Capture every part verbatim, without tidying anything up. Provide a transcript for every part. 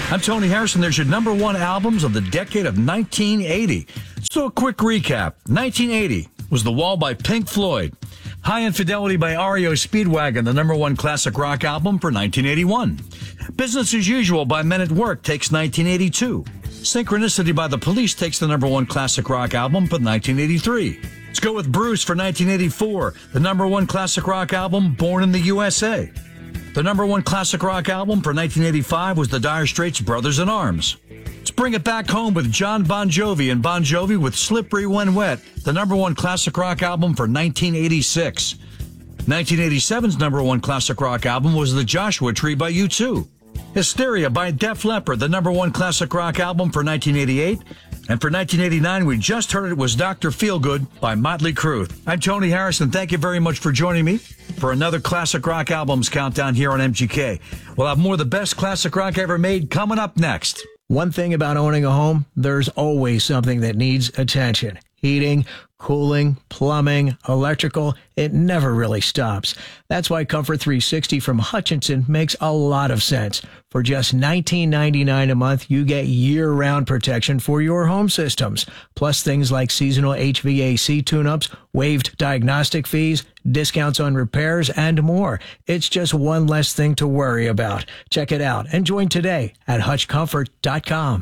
I'm Tony Harrison. There's your number one albums of the decade of nineteen eighty. So a quick recap. nineteen eighty was The Wall by Pink Floyd. High Infidelity by R E O Speedwagon, the number one classic rock album for nineteen eighty-one. Business as Usual by Men at Work takes nineteen eighty-two. Synchronicity by The Police takes the number one classic rock album for nineteen eighty-three. Let's go with Bruce for nineteen eighty-four, the number one classic rock album, Born in the U S A. The number one classic rock album for nineteen eighty-five was the Dire Straits' Brothers in Arms. Let's bring it back home with John Bon Jovi and Bon Jovi with Slippery When Wet, the number one classic rock album for nineteen eighty-six. nineteen eighty-seven's number one classic rock album was The Joshua Tree by U two. Hysteria by Def Leppard, the number one classic rock album for nineteen eighty-eight. And for nineteen eighty-nine, we just heard it was Doctor Feelgood by Motley Crue. I'm Tony Harrison. Thank you very much for joining me for another Classic Rock Albums Countdown here on M G K. We'll have more of the best classic rock ever made coming up next. One thing about owning a home, there's always something that needs attention. Heating, cooling, plumbing, electrical, it never really stops. That's why Comfort three sixty from Hutchinson makes a lot of sense. For just nineteen ninety-nine a month, you get year-round protection for your home systems, plus things like seasonal H V A C tune-ups, waived diagnostic fees, discounts on repairs, and more. It's just one less thing to worry about. Check it out and join today at hutch comfort dot com.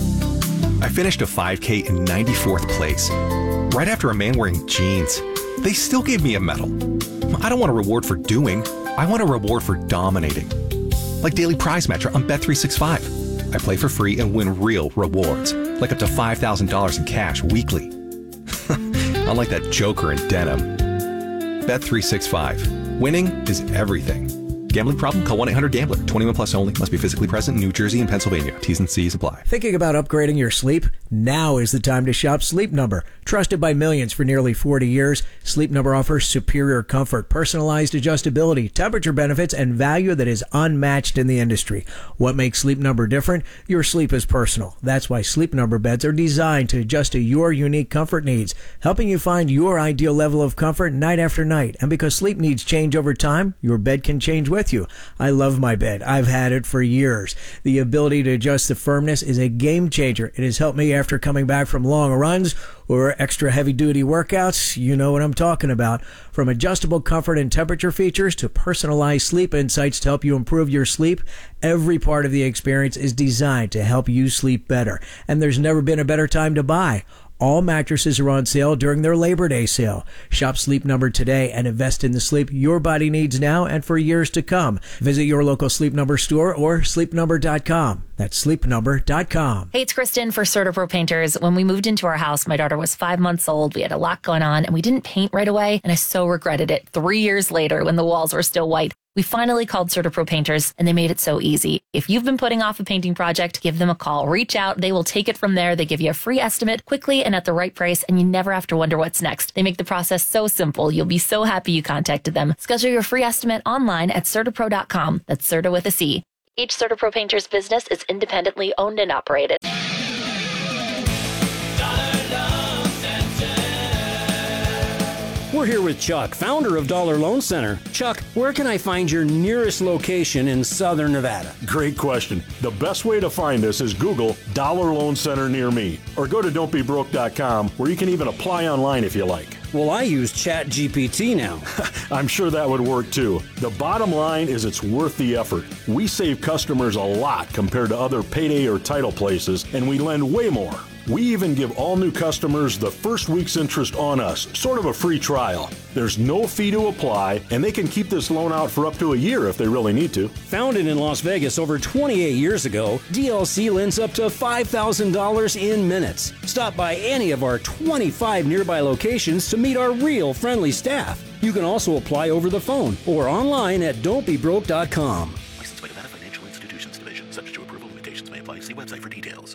I finished a five K in ninety-fourth place, right after a man wearing jeans. They still gave me a medal. I don't want a reward for doing. I want a reward for dominating. Like Daily Prize Matcher on Bet three sixty-five. I play for free and win real rewards, like up to five thousand dollars in cash weekly. Unlike that joker in denim. Bet three sixty-five. Winning is everything. Gambling problem? Call one eight hundred gambler. twenty-one plus only. Must be physically present in New Jersey and Pennsylvania. T's and C's apply. Thinking about upgrading your sleep? Now is the time to shop Sleep Number. Trusted by millions for nearly forty years, Sleep Number offers superior comfort, personalized adjustability, temperature benefits, and value that is unmatched in the industry. What makes Sleep Number different? Your sleep is personal. That's why Sleep Number beds are designed to adjust to your unique comfort needs, helping you find your ideal level of comfort night after night. And because sleep needs change over time, your bed can change with you. I love my bed. I've had it for years. The ability to adjust the firmness is a game changer. It has helped me after coming back from long runs or extra heavy-duty workouts. You know what I'm talking about. From adjustable comfort and temperature features to personalized sleep insights to help you improve your sleep, every part of the experience is designed to help you sleep better. And there's never been a better time to buy. All mattresses are on sale during their Labor Day sale. Shop Sleep Number today and invest in the sleep your body needs now and for years to come. Visit your local Sleep Number store or sleep number dot com. That's sleep number dot com. Hey, it's Kristen for CertaPro Painters. When we moved into our house, my daughter was five months old. We had a lot going on and we didn't paint right away. And I so regretted it. Three years later, when the walls were still white, we finally called CertaPro Painters, and they made it so easy. If you've been putting off a painting project, give them a call. Reach out. They will take it from there. They give you a free estimate quickly and at the right price, and you never have to wonder what's next. They make the process so simple. You'll be so happy you contacted them. Schedule your free estimate online at certa pro dot com. That's Certa with a C. Each CertaPro Painters business is independently owned and operated. We're here with Chuck, founder of Dollar Loan Center. Chuck, where can I find your nearest location in Southern Nevada? Great question. The best way to find us is Google Dollar Loan Center near me, or go to don't be broke dot com, where you can even apply online if you like. Well, I use Chat G P T now. I'm sure that would work too. The bottom line is it's worth the effort. We save customers a lot compared to other payday or title places, and we lend way more. We even give all new customers the first week's interest on us, sort of a free trial. There's no fee to apply, and they can keep this loan out for up to a year if they really need to. Founded in Las Vegas over twenty-eight years ago, D L C lends up to five thousand dollars in minutes. Stop by any of our twenty-five nearby locations to meet our real friendly staff. You can also apply over the phone or online at don't be broke dot com. Licensed by Nevada Financial Institutions Division. Subject to approval. Limitations may apply. See website for details.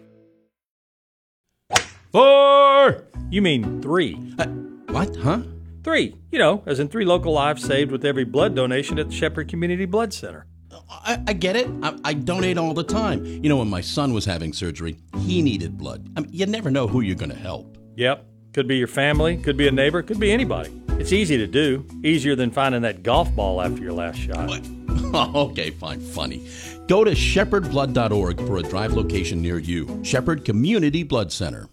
Four! You mean three. Uh, what? Huh? Three. You know, as in three local lives saved with every blood donation at the Shepherd Community Blood Center. I, I get it. I, I donate all the time. You know, when my son was having surgery, he needed blood. I mean, you never know who you're going to help. Yep. Could be your family, could be a neighbor, could be anybody. It's easy to do. Easier than finding that golf ball after your last shot. What? Oh, okay, fine, funny. Go to shepherd blood dot org for a drive location near you. Shepherd Community Blood Center.